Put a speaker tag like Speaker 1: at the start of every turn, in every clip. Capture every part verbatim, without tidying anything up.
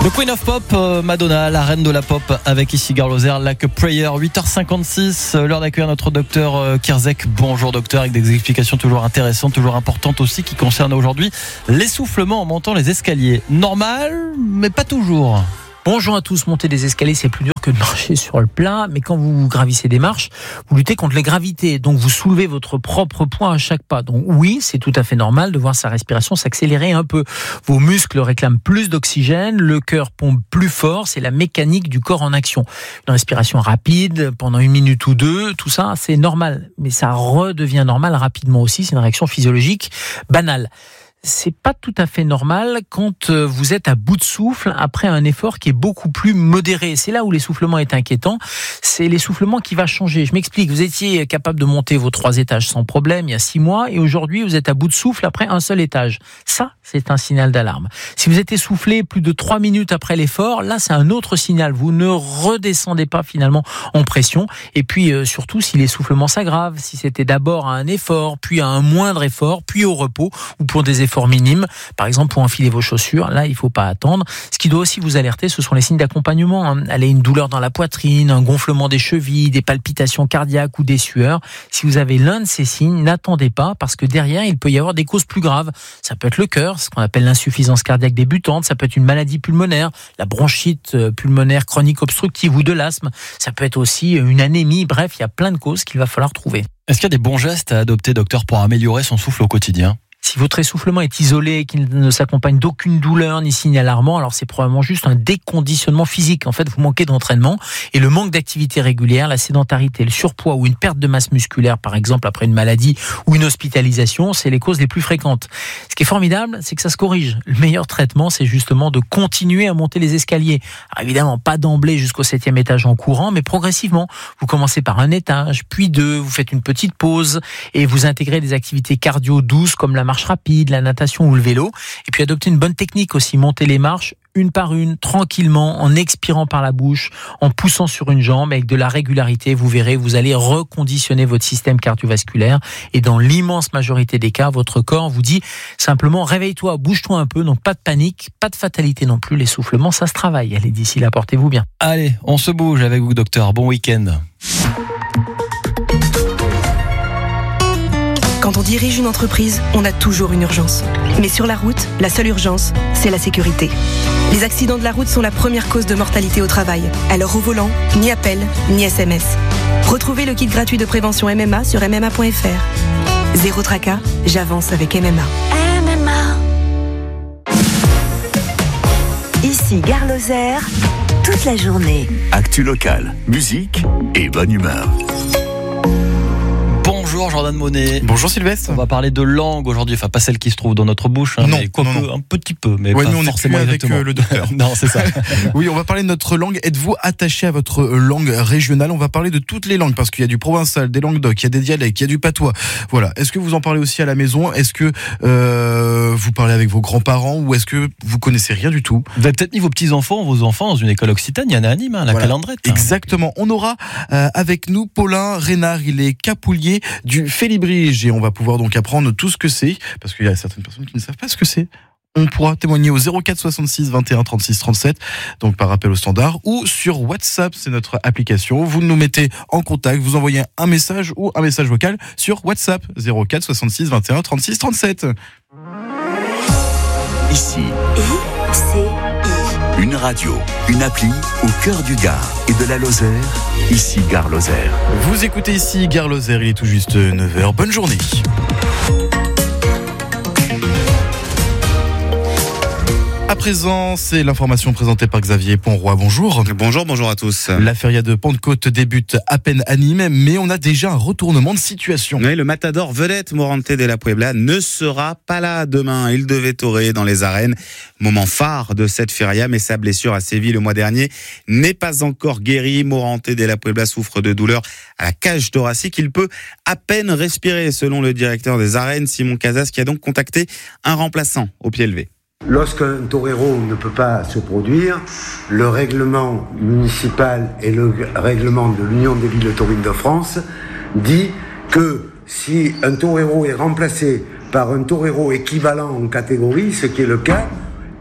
Speaker 1: The Queen of Pop, euh, Madonna, la reine de la pop, avec ici Gare Lozère, Like a Prayer, huit heures cinquante-six, euh, l'heure d'accueillir notre docteur euh, Kierzek. Bonjour docteur, avec des explications toujours intéressantes, toujours importantes aussi, qui concernent aujourd'hui l'essoufflement en montant les escaliers. Normal, mais pas toujours.
Speaker 2: Bonjour à tous, monter des escaliers c'est plus dur que de marcher sur le plat, mais quand vous gravissez des marches, vous luttez contre les gravités, donc vous soulevez votre propre poids à chaque pas. Donc oui, c'est tout à fait normal de voir sa respiration s'accélérer un peu. Vos muscles réclament plus d'oxygène, le cœur pompe plus fort, c'est la mécanique du corps en action. Une respiration rapide pendant une minute ou deux, tout ça c'est normal, mais ça redevient normal rapidement aussi, c'est une réaction physiologique banale. C'est pas tout à fait normal quand vous êtes à bout de souffle après un effort qui est beaucoup plus modéré. C'est là où l'essoufflement est inquiétant. C'est l'essoufflement qui va changer. Je m'explique. Vous étiez capable de monter vos trois étages sans problème il y a six mois et aujourd'hui vous êtes à bout de souffle après un seul étage. Ça, c'est un signal d'alarme. Si vous êtes essoufflé plus de trois minutes après l'effort, là c'est un autre signal. Vous ne redescendez pas finalement en pression. Et puis euh, surtout si l'essoufflement s'aggrave, si c'était d'abord à un effort, puis à un moindre effort, puis au repos ou pour des efforts minime, par exemple pour enfiler vos chaussures, là il ne faut pas attendre. Ce qui doit aussi vous alerter, ce sont les signes d'accompagnement. Elle a une douleur dans la poitrine, un gonflement des chevilles, des palpitations cardiaques ou des sueurs. Si vous avez l'un de ces signes, n'attendez pas parce que derrière il peut y avoir des causes plus graves. Ça peut être le cœur, ce qu'on appelle l'insuffisance cardiaque débutante, ça peut être une maladie pulmonaire, la bronchite pulmonaire chronique obstructive ou de l'asthme, ça peut être aussi une anémie, bref, il y a plein de causes qu'il va falloir trouver.
Speaker 1: Est-ce qu'il y a des bons gestes à adopter, docteur, pour améliorer son souffle au quotidien ?
Speaker 2: Si votre essoufflement est isolé et qu'il ne s'accompagne d'aucune douleur ni signe alarmant, alors c'est probablement juste un déconditionnement physique. En fait, vous manquez d'entraînement et le manque d'activité régulière, la sédentarité, le surpoids ou une perte de masse musculaire, par exemple après une maladie ou une hospitalisation, c'est les causes les plus fréquentes. Ce qui est formidable, c'est que ça se corrige. Le meilleur traitement, c'est justement de continuer à monter les escaliers. Alors évidemment, pas d'emblée jusqu'au septième étage en courant, mais progressivement. Vous commencez par un étage, puis deux, vous faites une petite pause et vous intégrez des activités cardio douces comme la marche rapide, la natation ou le vélo. Et puis adopter une bonne technique aussi, monter les marches une par une, tranquillement, en expirant par la bouche, en poussant sur une jambe avec de la régularité. Vous verrez, vous allez reconditionner votre système cardiovasculaire et dans l'immense majorité des cas, votre corps vous dit simplement réveille-toi, bouge-toi un peu. Donc pas de panique, pas de fatalité non plus. L'essoufflement, ça se travaille. Allez, d'ici là, portez-vous bien.
Speaker 1: Allez, on se bouge avec vous, docteur. Bon week-end.
Speaker 3: Quand on dirige une entreprise, on a toujours une urgence. Mais sur la route, la seule urgence, c'est la sécurité. Les accidents de la route sont la première cause de mortalité au travail. Alors au volant, ni appel, ni S M S. Retrouvez le kit gratuit de prévention M M A sur m m a point f r. Zéro tracas, j'avance avec M M A.
Speaker 4: M M A. Ici Gare Lozère, toute la journée.
Speaker 5: Actu locale, musique et bonne humeur.
Speaker 1: Bonjour Jordan Monet.
Speaker 6: Bonjour Sylvestre.
Speaker 1: On va parler de langue aujourd'hui, enfin pas celle qui se trouve dans notre bouche, hein,
Speaker 6: non,
Speaker 1: mais quoi
Speaker 6: non,
Speaker 1: peu,
Speaker 6: non.
Speaker 1: un petit peu, mais
Speaker 6: ouais,
Speaker 1: pas
Speaker 6: nous on
Speaker 1: forcément
Speaker 6: est plus avec
Speaker 1: exactement.
Speaker 6: euh, le docteur.
Speaker 1: Non, c'est ça.
Speaker 6: Oui, on va parler de notre langue. Êtes-vous attaché à votre langue régionale ? On va parler de toutes les langues parce qu'il y a du provençal, des languedoc, il y a des dialectes, il y a du patois. Voilà. Est-ce que vous en parlez aussi à la maison ? Est-ce que euh, vous parlez avec vos grands-parents ou est-ce que vous connaissez rien du tout ?
Speaker 1: Vous avez peut-être mis vos petits-enfants, vos enfants dans une école occitane, il y en a à Nîmes, hein, la
Speaker 6: Voilà.
Speaker 1: Calandrette.
Speaker 6: Exactement. On aura euh, avec nous Paulin Reynard, il est capoulier du Félibrige et on va pouvoir donc apprendre tout ce que c'est parce qu'il y a certaines personnes qui ne savent pas ce que c'est. On pourra témoigner au zéro quatre soixante-six vingt et un trente-six trente-sept, donc par appel au standard, ou sur WhatsApp, c'est notre application. Vous nous mettez en contact, vous envoyez un message ou un message vocal sur WhatsApp, zéro quatre soixante-six vingt et un trente-six trente-sept.
Speaker 5: Ici,
Speaker 4: I C I.
Speaker 5: une radio, une appli au cœur du Gard et de la Lozère. Ici Gare Lozère.
Speaker 6: Vous écoutez ici Gare Lozère, il est tout juste neuf heures. Bonne journée. À présent, c'est l'information présentée par Xavier Ponroy. Bonjour.
Speaker 7: Bonjour, bonjour à tous.
Speaker 6: La feria de Pentecôte débute à peine à Nîmes, mais on a déjà un retournement de situation.
Speaker 7: Oui, le matador vedette Morante de la Puebla ne sera pas là demain. Il devait torer dans les arènes. Moment phare de cette feria, mais sa blessure à Séville le mois dernier n'est pas encore guérie. Morante de la Puebla souffre de douleurs à la cage thoracique. Il peut à peine respirer, selon le directeur des arènes, Simon Casas, qui a donc contacté un remplaçant au pied levé.
Speaker 8: Lorsqu'un torero ne peut pas se produire, le règlement municipal et le règlement de l'Union des villes taurines de France dit que si un torero est remplacé par un torero équivalent en catégorie, ce qui est le cas,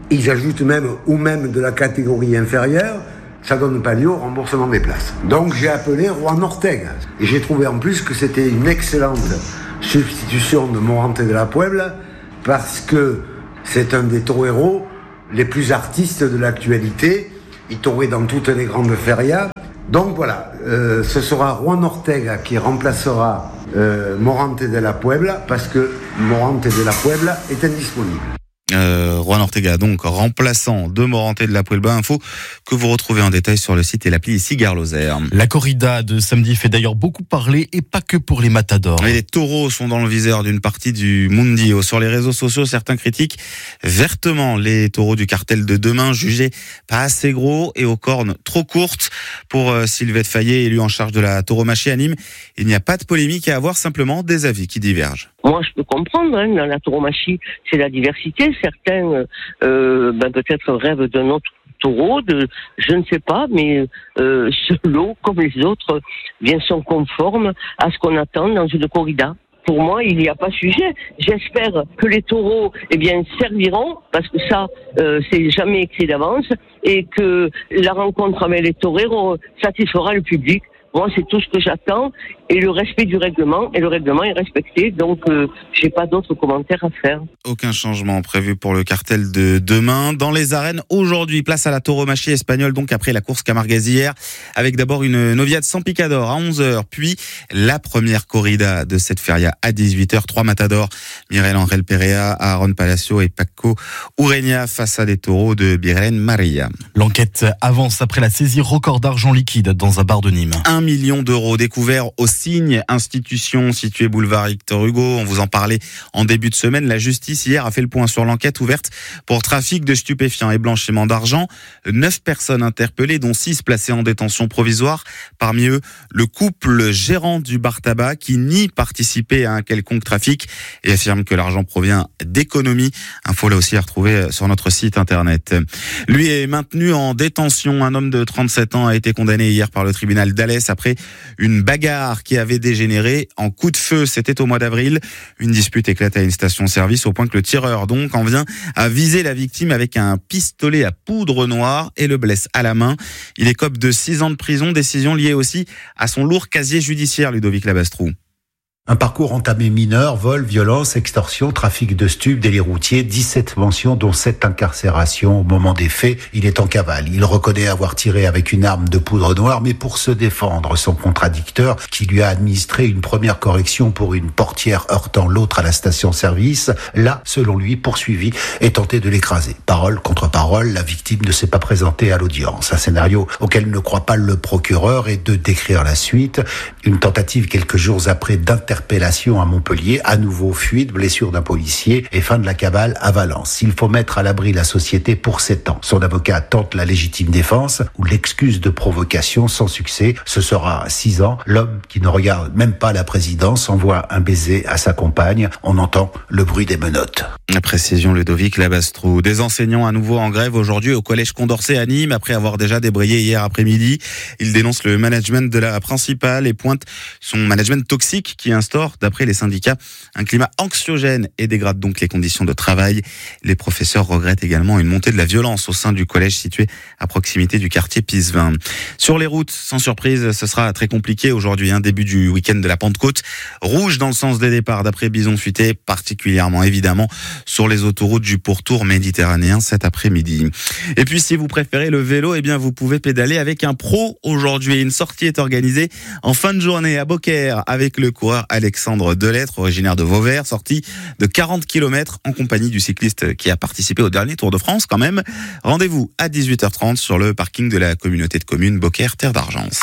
Speaker 8: ils ajoutent même, ou même de la catégorie inférieure, ça donne pas lieu au remboursement des places. Donc j'ai appelé Juan Ortega. Et j'ai trouvé en plus que c'était une excellente substitution de Morante de la Puebla, parce que c'est un des toreros les plus artistes de l'actualité. Il torait dans toutes les grandes ferias. Donc voilà, euh, ce sera Juan Ortega qui remplacera euh, Morante de la Puebla, parce que Morante de la Puebla est indisponible.
Speaker 7: Euh, Juan Ortega, donc remplaçant de Morante de la Puebla, info que vous retrouvez en détail sur le site et l'appli Cigar Lozère.
Speaker 6: La corrida de samedi fait d'ailleurs beaucoup parler, et pas que pour les matadors.
Speaker 7: Et les taureaux sont dans le viseur d'une partie du Mundio. Sur les réseaux sociaux, certains critiquent vertement les taureaux du cartel de demain, jugés pas assez gros et aux cornes trop courtes. Pour euh, Sylvette Fayet, élu en charge de la tauromachie à Nîmes, il n'y a pas de polémique à avoir, simplement des avis qui divergent.
Speaker 9: Moi, je peux comprendre, hein, dans la tauromachie, c'est la diversité. Certains, euh, ben, peut-être rêvent d'un autre taureau, de, je ne sais pas, mais euh, ce lot, comme les autres, bien sont conformes à ce qu'on attend dans une corrida. Pour moi, il n'y a pas sujet. J'espère que les taureaux, eh bien, serviront, parce que ça, euh, c'est jamais écrit d'avance, et que la rencontre avec les toreros satisfera le public. Moi, c'est tout ce que j'attends, et le respect du règlement, et le règlement est respecté, donc euh, j'ai pas d'autres commentaires à faire.
Speaker 7: Aucun changement prévu pour le cartel de demain. Dans les arènes, aujourd'hui, place à la tauromachie espagnole, donc après la course Camarguez hier, avec d'abord une noviade sans picador à onze heures, puis la première corrida de cette feria à dix-huit heures, trois matadors, Miguel Angel Perea, Aaron Palacio et Paco Ureña face à des taureaux de Birren Maria.
Speaker 6: L'enquête avance après la saisie record d'argent liquide dans un bar de Nîmes.
Speaker 7: Un million d'euros découverts au Signe, institution située boulevard Victor Hugo. On vous en parlait en début de semaine. La justice hier a fait le point sur l'enquête ouverte pour trafic de stupéfiants et blanchiment d'argent. Neuf personnes interpellées, dont six placées en détention provisoire. Parmi eux, le couple gérant du bar tabac qui nie participer à un quelconque trafic et affirme que l'argent provient d'économies. Info là aussi à retrouver sur notre site internet. Lui est maintenu en détention. Un homme de trente-sept ans a été condamné hier par le tribunal d'Alès après une bagarre qui avait dégénéré en coup de feu. C'était au mois d'avril. Une dispute éclate à une station-service au point que le tireur donc en vient à viser la victime avec un pistolet à poudre noire et le blesse à la main. Il écope de six ans de prison, décision liée aussi à son lourd casier judiciaire, Ludovic Labastrou.
Speaker 10: Un parcours entamé mineur, vol, violence, extorsion, trafic de stupes, délit routier, dix-sept mentions dont sept incarcérations. Au moment des faits, il est en cavale. Il reconnaît avoir tiré avec une arme de poudre noire, mais pour se défendre, son contradicteur, qui lui a administré une première correction pour une portière heurtant l'autre à la station-service, l'a, selon lui, poursuivi et tenté de l'écraser. Parole contre parole, la victime ne s'est pas présentée à l'audience. Un scénario auquel ne croit pas le procureur et de décrire la suite. Une tentative quelques jours après d'interpréter Interpellation à Montpellier, à nouveau fuite, blessure d'un policier et fin de la cabale à Valence. Il faut mettre à l'abri la société pour sept ans. Son avocat tente la légitime défense ou l'excuse de provocation sans succès. Ce sera six ans. L'homme qui ne regarde même pas la présidence envoie un baiser à sa compagne. On entend le bruit des menottes.
Speaker 7: Précision Ludovic Labastrou. Des enseignants à nouveau en grève aujourd'hui au collège Condorcet à Nîmes après avoir déjà débrayé hier après-midi. Ils dénoncent le management de la principale et pointent son management toxique qui instaure, d'après les syndicats, un climat anxiogène et dégrade donc les conditions de travail. Les professeurs regrettent également une montée de la violence au sein du collège situé à proximité du quartier Pisevin. Sur les routes, sans surprise, ce sera très compliqué aujourd'hui, un début du week-end de la Pentecôte. Rouge dans le sens des départs, d'après Bison Futé, particulièrement évidemment sur les autoroutes du pourtour méditerranéen cet après-midi. Et puis si vous préférez le vélo, eh bien vous pouvez pédaler avec un pro aujourd'hui. Une sortie est organisée en fin de journée à Beaucaire avec le coureur Alexandre Delettre, originaire de Vauvert, sortie de quarante kilomètres en compagnie du cycliste qui a participé au dernier Tour de France quand même. Rendez-vous à dix-huit heures trente sur le parking de la communauté de communes Beaucaire Terre d'Argence.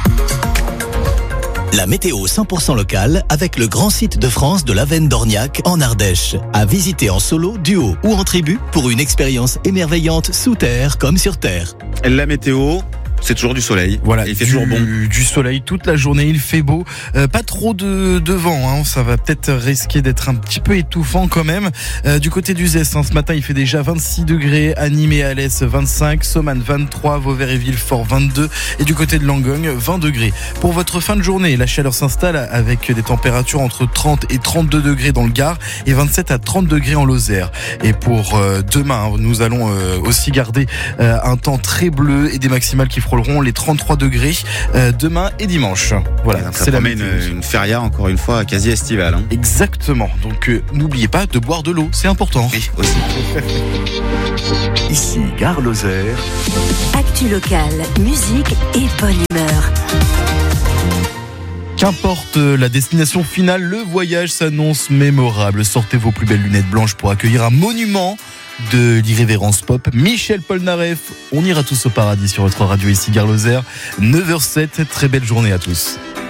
Speaker 11: La météo cent pour cent locale avec le grand site de France de l'Avenne d'Orniac en Ardèche. À visiter en solo, duo ou en tribu pour une expérience émerveillante sous terre comme sur terre.
Speaker 7: La météo, C'est toujours du soleil.
Speaker 6: Voilà,
Speaker 7: et il fait
Speaker 6: du,
Speaker 7: toujours bon.
Speaker 6: Du soleil toute la journée, il fait beau. Euh, pas trop de, de vent, hein. Ça va peut-être risquer d'être un petit peu étouffant quand même. Euh, du côté du Zest, hein, ce matin, il fait déjà vingt-six degrés. À Nîmes et Alès, vingt-cinq. Soman, vingt-trois. Vauvert et Villefort, vingt-deux. Et du côté de Langogne, vingt degrés. Pour votre fin de journée, la chaleur s'installe avec des températures entre trente et trente-deux degrés dans le Gard et vingt-sept à trente degrés en Lozère. Et pour euh, demain, hein, nous allons euh, aussi garder euh, un temps très bleu et des maximales qui frôleront les trente-trois degrés euh, demain et dimanche. Voilà,
Speaker 7: donc ça
Speaker 6: c'est la
Speaker 7: promet une, une feria encore une fois quasi estivale. Hein.
Speaker 6: Exactement. Donc euh, n'oubliez pas de boire de l'eau, c'est important.
Speaker 7: Oui, aussi.
Speaker 5: Ici Gare Lozère.
Speaker 4: Actu locale, musique et bonne humeur.
Speaker 6: Qu'importe la destination finale, le voyage s'annonce mémorable. Sortez vos plus belles lunettes blanches pour accueillir un monument de l'irrévérence pop, Michel Polnareff. On ira tous au paradis sur votre radio ici Gare Lozère. neuf heures zéro sept, très belle journée à tous.